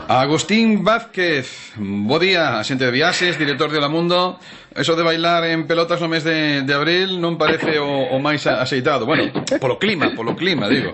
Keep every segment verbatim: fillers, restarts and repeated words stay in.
Agustín Vázquez, bo día, xente de viaxes, director de Hola Mundo. Eso de bailar en pelotas no mes de, de abril non parece o, o máis axeitado. Bueno, polo clima, polo clima, digo.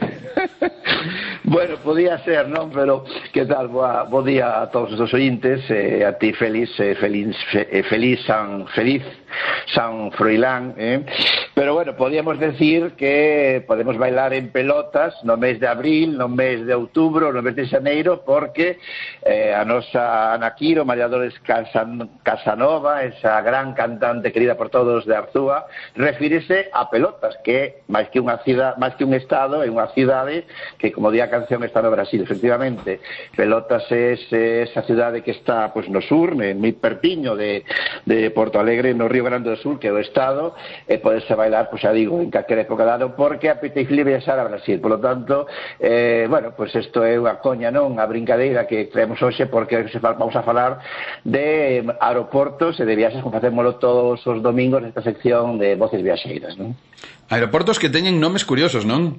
Bueno, podía ser, non? Pero, que tal? Boa, bo día a todos os ointes, eh, a ti feliz, eh, feliz, eh, feliz San, feliz San Froilán, eh? Pero bueno, podíamos decir que podemos bailar en pelotas no mes de abril, no mes de outubro, no mes de xaneiro, porque eh, a nosa Ana Quiro, María Dolores Casan, Casanova, esa gran cantante querida por todos de Arzúa, refírese a pelotas, que máis que unha cidade, máis que un estado, é unha cidade que, como di a canción, está no Brasil, efectivamente. Pelotas é esa cidade que está pues, no sur, moi pertiño de, de Porto Alegre, no Río Grande do Sul, que é o estado, e podese bailar, pues, xa digo, en calquera época dado, porque apetece viaxar a Brasil. Por lo tanto, eh, bueno, pues isto é unha coña, non? A brincadeira que creemos hoxe, porque vamos a falar de aeroportos e de viaxes, como facémoslo todos os domingos nesta sección de Voces Viaxeiras, non? Aeroportos que teñen nomes curiosos, non?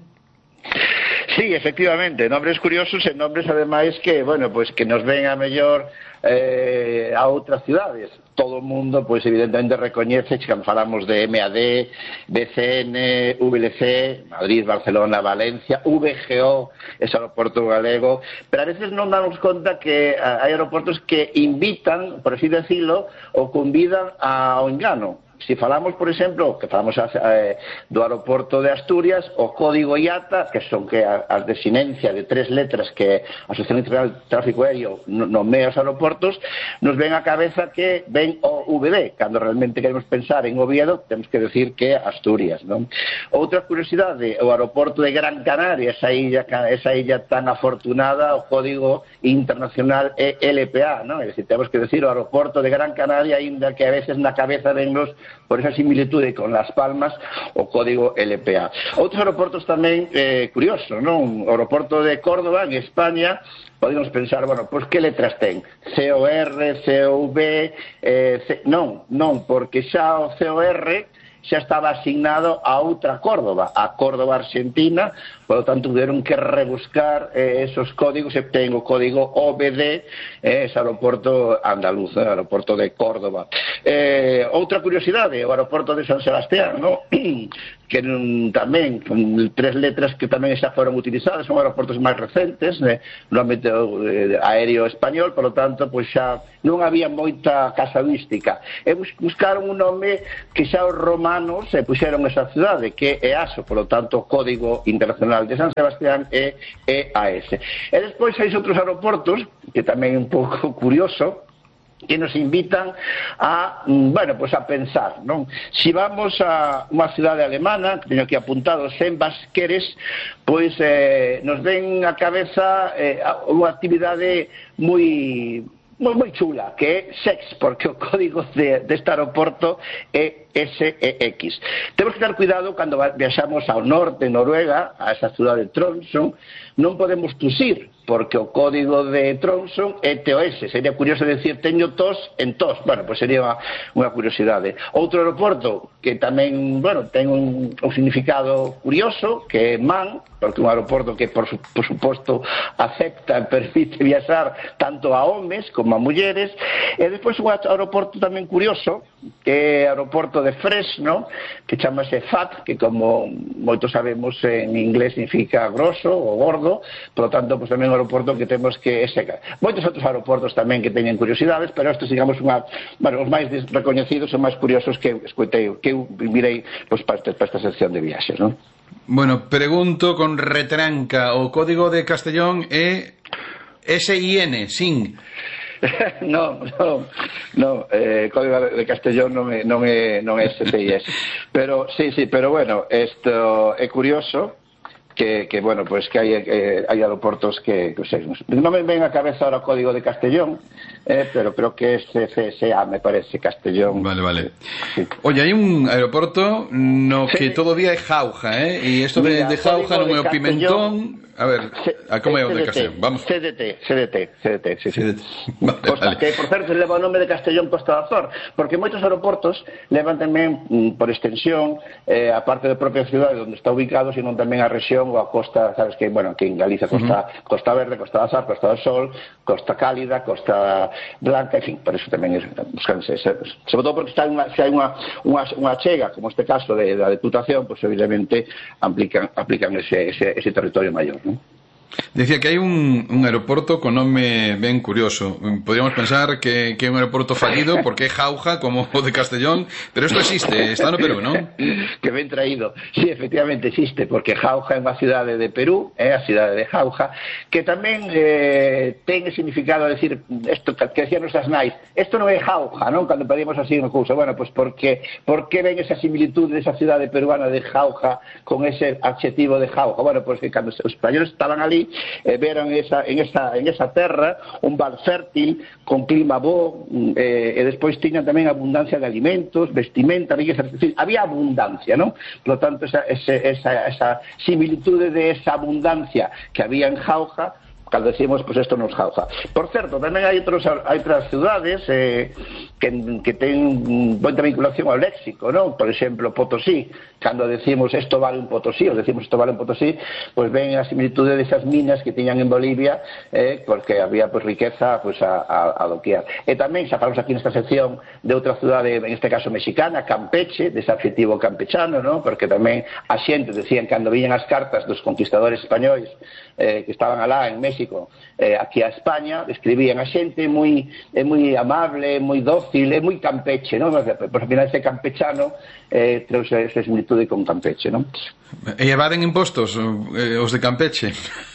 Sí, efectivamente, nombres curiosos e nombres ademais que, bueno, pues que nos ven a mellor eh, a outras cidades. Todo o mundo, pois evidentemente recoñece que cando falamos de M A D, B C N, V L C, Madrid, Barcelona, Valencia, V G O, ese aeroporto galego, pero a veces non damos conta que hai aeroportos que invitan, por así decirlo, ou convidan ao engano. Si falamos, por exemplo, que falamos eh, do aeroporto de Asturias, o código I A T A, que son que as desinencia de tres letras que a Asociación Internacional de Tráfico Aéreo nomea os aeroportos, nos ven a cabeza que ven o V D, cando realmente queremos pensar en Oviedo, temos que decir que Asturias, non? Outra curiosidade, o aeroporto de Gran Canaria, esa illa, esa illa tan afortunada, o código internacional é L P A, non? É dicir, temos que decir o aeroporto de Gran Canaria, aínda que a veces na cabeza vennos por esa similitude con Las Palmas, o código L P A. Outros aeroportos tamén eh, curiosos, non? O aeroporto de Córdoba, en España, podemos pensar, bueno, pois que letras ten? C O R, C O V, eh, C... non, non, porque xa o C O R xa estaba asignado a outra Córdoba, a Córdoba Argentina, por lo tanto, tuvieron que rebuscar eh, esos códigos, e ten o código O B D, eh, ese aeroporto andaluz, eh, aeroporto de Córdoba. Eh, outra curiosidade, o aeroporto de San Sebastián, ¿no? Que mm, tamén, con tres letras que tamén xa foron utilizadas, son aeroportos máis recentes, eh, no ámbito eh, aéreo español, por lo tanto, pois xa non había moita casuística. E bus buscaron un nome que xa os romanos eh, puxeron esa cidade, que é Aso, por lo tanto, o código internacional de San Sebastián é E A S. E despois hai outros aeroportos, que tamén é un pouco curioso, que nos invitan a, bueno, pues a pensar, non? Si vamos a unha cidade alemana, que teño aquí apuntado, Saint Vasqueres, pois eh, nos ven a cabeza eh, unha actividade moi moi moi chula, que é Sex, porque o código de, deste aeroporto é S E X. Temos que ter cuidado cando viaxamos ao norte, Noruega, a esa cidade de Tromsø, non podemos tusir, porque o código de Tromsø é T O S. Sería curioso decir, teño tos en tos. Bueno, pois sería unha, unha curiosidade. Outro aeroporto que tamén, bueno, ten un, un significado curioso, que é Man, porque é un aeroporto que, por, su, por suposto, acepta e permite viaxar tanto a homes como a mulleres. E despois un aeroporto tamén curioso, que é o aeroporto de Fresno, que chamase F A T, que como moitos sabemos en inglés significa grosso ou gordo, por lo tanto, pues, tamén un aeroporto que temos que secar. Moitos outros aeroportos tamén que teñen curiosidades, pero estes, digamos, unha, bueno, os máis recoñecidos e máis curiosos que escoitei, que eu mirei pues, para, esta, para esta sección de viaxes, non? Bueno, pregunto con retranca, o código de Castellón é S I N, sin... No, no, no, eh, código de Castellón non é, non é, non é S T I S. Pero, sí, sí, pero bueno, isto é curioso, que, que bueno, pues que hai, eh, hai aeroportos que, que sei, non me ven a cabeza ahora o código de Castellón, eh, pero creo que é C C A, me parece, Castellón. Vale, vale. Sí. Oye, hai un aeroporto no que sí. Todo día é Jauja, eh? E isto de, de Jauja non é o Pimentón, A ver, a como é o de Castellón? Vamos. C D T, C D T, C D T, sí, sí. C D T. Vale, Costa, vale. que, por certo, leva o nome de Castellón Costa da Azor, porque moitos aeroportos levan tamén, mm, por extensión, eh, a parte da propia cidade onde está ubicado, sino tamén a rexión ou a costa, sabes que, bueno, aquí en Galicia, Costa, uh-huh. Costa Verde, Costa da Azor, Costa do Sol, Costa Cálida, Costa Blanca, en fin, por eso tamén é, buscanse, sobre todo porque está unha, se hai unha, unha, unha chega, como este caso de, da deputación, pues evidentemente aplican, aplican ese, ese, ese territorio maior, ¿no? Decía que hai un, un aeroporto con nome ben curioso. Podríamos pensar que, que é un aeroporto fallido porque é Jauja, como o de Castellón, pero isto existe, está no Perú, non? Que ben traído. Sí, efectivamente existe, porque Jauja é unha cidade de Perú, é a cidade de Jauja, que tamén eh, ten o significado de decir, isto que decían nosas nais, isto non é Jauja, non? Cando pedimos así unha cousa, bueno, pues porque, porque ven esa similitud desa cidade peruana de Jauja con ese adxetivo de Jauja? Bueno, pues que cando os españoles estaban ali, Eh, veran esa, en, esa, en esa terra un val fértil con clima bo, eh, e despois tiñan tamén abundancia de alimentos, vestimenta, riqueza, decir, había abundancia, non? Por lo tanto, esa, esa, esa, esa similitude de esa abundancia que había en Jauja, cando decimos, pues isto non é Jauja. Por certo, tamén hai, outros, hai outras cidades eh, que, que ten moita vinculación ao léxico, non? Por exemplo, Potosí, cando decimos isto vale un Potosí, ou decimos isto vale un Potosí, pues ven a similitude desas minas que tiñan en Bolivia, eh, porque había pues riqueza pues, a, a, a doquier. E tamén, xa falamos aquí nesta sección de outra cidade, en este caso mexicana, Campeche, dese adjetivo campechano, non? Porque tamén a xente decían cando viñan as cartas dos conquistadores españois eh, que estaban alá en México, eh, aquí a España, escribían a xente moi, é moi amable, moi dócil, é moi campeche, non? Por al final ese campechano eh, trouxe esa similitude con Campeche, non? E evaden impostos eh, os de Campeche?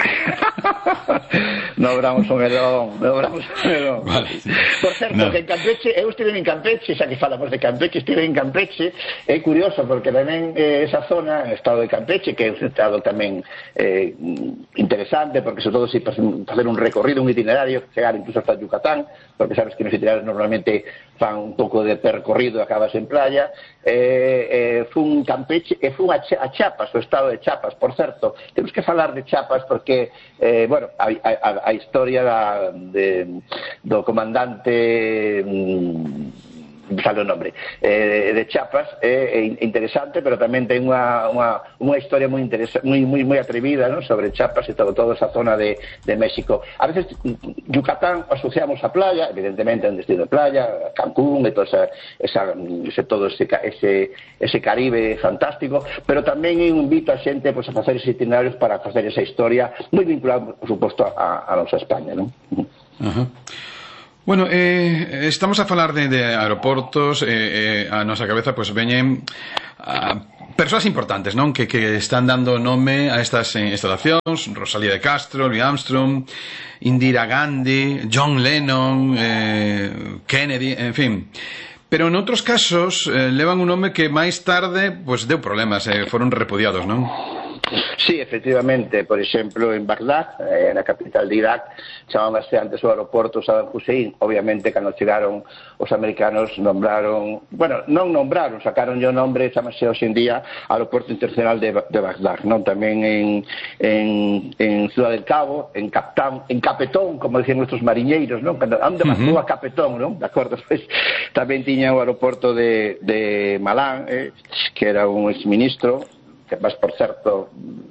No obramos o melón, no obramos o melón. Vale. Por certo, no. Que en Campeche, eu estive en Campeche, xa que falamos de Campeche, estive en Campeche, é curioso porque tamén eh, esa zona, o estado de Campeche, que é un estado tamén eh, interesante, porque sobre todo se facer un recorrido, un itinerario, chegar incluso hasta Yucatán, porque sabes que nos itinerarios normalmente fan un pouco de percorrido e acabas en playa, eh, eh, fun Campeche e fun a, a Chiapas, o estado de Chiapas. Por certo, temos que falar de Chiapas porque, eh, bueno, a, a, a historia da, de, do comandante mm, sale o nombre eh, de Chiapas é eh, interesante, pero tamén ten unha, unha, unha historia moi, moi, moi, moi atrevida, ¿no? Sobre Chiapas e todo, toda esa zona de, de México. A veces Yucatán asociamos a playa, evidentemente un destino de playa, Cancún e toda esa, esa, ese, todo ese, ese, ese Caribe fantástico, pero tamén invito a xente pues, a facer ese itinerario para facer esa historia moi vinculada, por suposto, a, a nosa España, ¿no? Ajá. Bueno, eh, estamos a falar de, de aeroportos, eh, eh, a nosa cabeza pues veñen a persoas importantes, non? Que, que están dando nome a estas eh, instalacións, Rosalía de Castro, Louis Armstrong, Indira Gandhi, John Lennon, eh, Kennedy, en fin. Pero en outros casos eh, levan un nome que máis tarde pues deu problemas, eh, foron repudiados, non? Sí, efectivamente, por exemplo, en Bagdad, eh, na capital de Irak, chamábase antes o aeroporto Saddam Hussein. Obviamente, cando chegaron os americanos, nombraron, bueno, non nombraron, sacaron o nombre, chamase hoxe en día Aeroporto Internacional de, de Bagdad, non? Tamén en, en, en Ciudad del Cabo, en Capitán, en Capetón, como decían nuestros mariñeiros, non? Cando ande uh-huh. a Capetón, non? De acordo, pues, tamén tiña o aeroporto de, de Malán, eh, que era un exministro, que máis, por certo,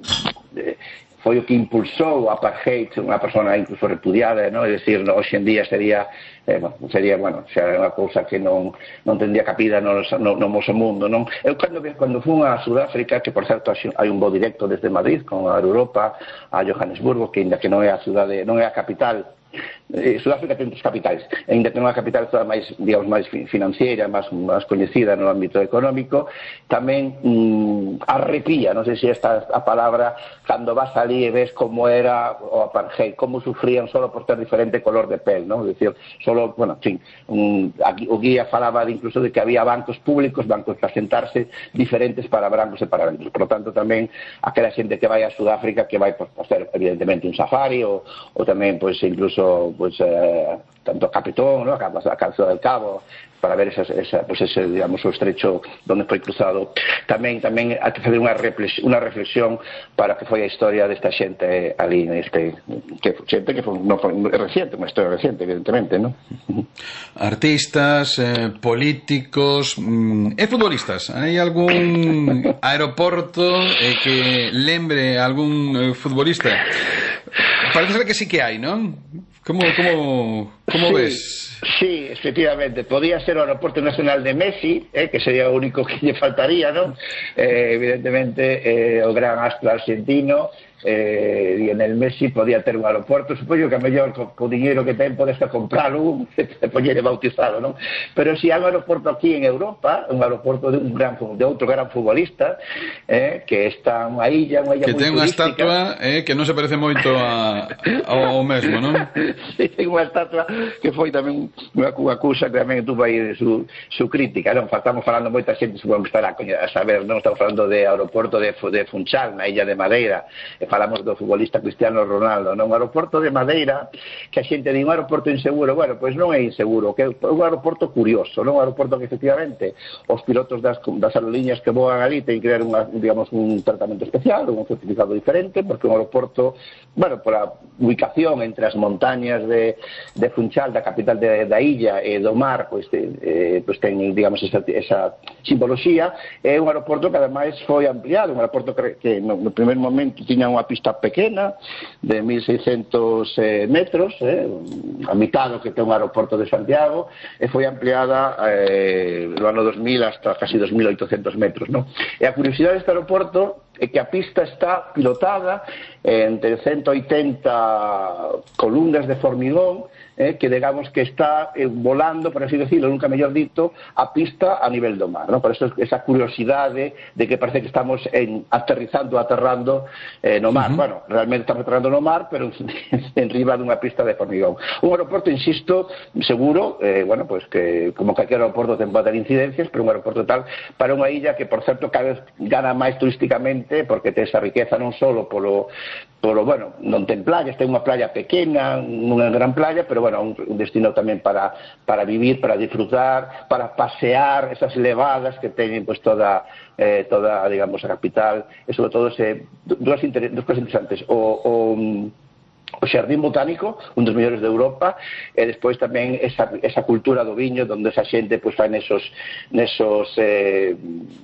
eh, foi o que impulsou o apartheid, unha persona incluso repudiada, non? É dicir, no, hoxe en día sería, eh, sería, bueno, xa unha cousa que non, non tendría capida no, no, no noso mundo, non? Eu cando, cando fui a Sudáfrica, que por certo hai un voo directo desde Madrid con a Europa a Johannesburgo, que ainda que non é a cidade, non é a capital, eh, Sudáfrica ten tres capitais, ainda que non é a capital toda máis, digamos, máis financiera, máis, máis coñecida no ámbito económico, tamén mm, arrepía, non sei se esta a palabra, cando vas ali e ves como era o apartheid, como sufrían solo por ter diferente color de pel, non? É dicir, solo, bueno, sí, um, aquí, o guía falaba de, incluso de que había bancos públicos, bancos para sentarse diferentes para brancos e para negros. Por lo tanto, tamén aquela xente que vai a Sudáfrica, que vai por hacer evidentemente un safari ou, ou tamén, pois, incluso pues, eh, tanto a Capitón, ¿no? a Ciudad del Cabo, para ver esa, esa, pues ese, digamos, o estrecho onde foi cruzado. Tamén tamén hai que fazer unha reflexión, unha reflexión para que foi a historia desta xente ali, neste, que xente que foi, non foi reciente, unha historia reciente, evidentemente, non? Artistas, eh, políticos mm, e futbolistas. Hai algún aeroporto eh, que lembre a algún eh, futbolista? Parece ser que sí que hai, non? Como, como, como sí, ves? Sí, efectivamente. Podía ser o aeroporto nacional de Messi, eh, que sería o único que lle faltaría, non? Eh, evidentemente, eh, o gran astro argentino, eh, Lionel Messi podía ter un aeroporto, supoño que a mellor co, co dinheiro que ten podes compralo e poñer bautizado, non? Pero si hai un aeroporto aquí en Europa, un aeroporto de un gran de outro gran futbolista, eh, que está unha illa, unha illa que ten unha estatua eh, que non se parece moito a, ao mesmo, non? Sí, ten unha estatua que foi tamén unha, unha cousa que tamén tuvo aí su, su crítica, non? Estamos falando moita xente, supongo que estará a saber, non? Estamos falando de aeroporto de, de Funchal, na illa de Madeira, falamos do futbolista Cristiano Ronaldo, non? Un aeroporto de Madeira, que a xente di un aeroporto inseguro, bueno, pois non é inseguro, que é un aeroporto curioso, non? Un aeroporto que efectivamente os pilotos das, das aerolíneas que voan ali ten que ter unha, digamos, un tratamento especial, un certificado diferente, porque un aeroporto, bueno, por a ubicación entre as montañas de, de Funchal, da capital de, da illa e do mar, pois, de, eh, pois ten, digamos, esa, esa simboloxía. É un aeroporto que ademais foi ampliado, un aeroporto que, que no, no primer momento tiña unha pista pequena de mil seiscentos eh, metros, eh, a mitad do que ten un aeroporto de Santiago, e foi ampliada eh, no ano dos mil hasta casi dos mil oitocentos metros, non? E a curiosidade deste aeroporto é que a pista está pilotada entre ciento oitenta columnas de formigón, eh, que digamos que está eh, volando, por así decirlo, nunca mellor dito, a pista a nivel do mar, ¿no? Por eso esa curiosidade de que parece que estamos en, aterrizando, aterrando eh, no mar. Uh-huh. Bueno, realmente estamos aterrando no mar, pero en riba dunha pista de formigón. Un aeroporto, insisto, seguro, eh, bueno, pues que como calquer aeroporto ten pode ter incidencias, pero un aeroporto tal para unha illa que, por certo, cada vez gana máis turísticamente, porque ten esa riqueza non só polo, polo, bueno, non ten playas, ten unha playa pequena, unha gran playa, pero, bueno, un, un destino tamén para, para vivir, para disfrutar, para pasear esas levadas que teñen, pues, toda, eh, toda, digamos, a capital, e, sobre todo, ese, dúas, inter, dúas cosas interesantes. O, o, o Xardín Botánico, un dos mellores de Europa, e despois tamén esa, esa cultura do viño, onde esa xente, pues, fai nesos, nesos eh,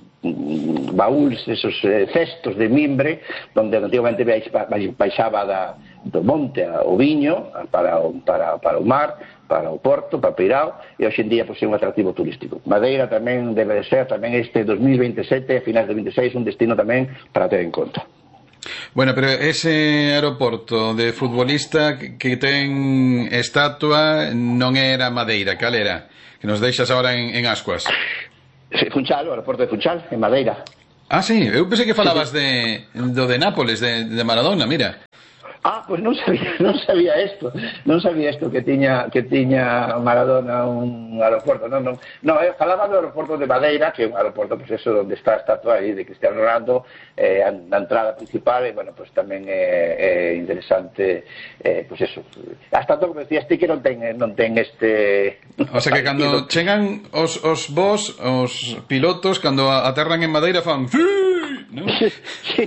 baúls, esos eh, cestos de mimbre, donde antigamente baixaba da, do monte o viño para o, para, para o mar, para o porto, para Peirao, e hoxe en día pois, é un atractivo turístico. Madeira tamén debe de ser, tamén este dos mil veintesete, a finais de vinte e seis, un destino tamén para ter en conta. Bueno, pero ese aeroporto de futbolista que ten estatua non era Madeira, cal era? Que nos deixas agora en, en ascuas. Sí, Funchal, o aeroporto de Funchal, en Madeira. Ah, sí, eu pensei que falabas de, do de Nápoles, de, de Maradona, mira. Ah, pois pues non sabía, non sabía isto, non sabía isto que tiña que tiña Maradona un aeroporto, non, non, non, eh, falaba do aeroporto de Madeira, que é un aeroporto, pois pues eso, onde está a estatua aí de Cristiano Ronaldo, eh, na entrada principal, e, bueno, pois pues, tamén é, é interesante, eh, pois pues eso, a estatua, como decías ti, que non ten, non ten este... O sea que cando chegan os, os vos, os pilotos, cando aterran en Madeira, fan... ¿No? Sí.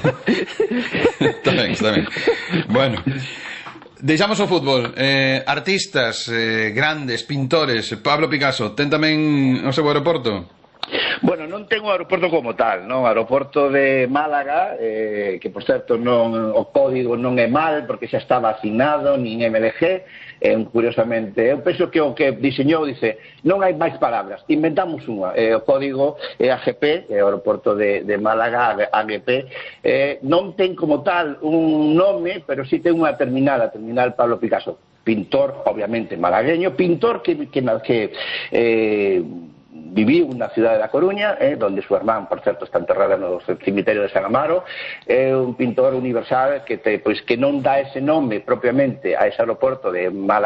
Está ben, está ben. Bueno, deixamos o fútbol. eh, Artistas eh, grandes, pintores. Pablo Picasso, ten tamén o seu aeroporto? Bueno, non ten un aeroporto como tal, non? O aeroporto de Málaga, eh, que por certo non, o código non é mal porque xa estaba asignado, nin M L G, eh, curiosamente, eu penso que o que diseñou dice, non hai máis palabras, inventamos unha, eh, o código é A G P, é o aeroporto de, de Málaga, A G P, eh, non ten como tal un nome, pero sí ten unha terminal, a terminal Pablo Picasso, pintor, obviamente malagueño, pintor que, que, que eh, viviu na cidade da Coruña, eh, donde súa irmán, por certo, está enterrada no cemiterio de San Amaro. É un pintor universal que, te, pois, que non dá ese nome propiamente a ese aeroporto de Málaga,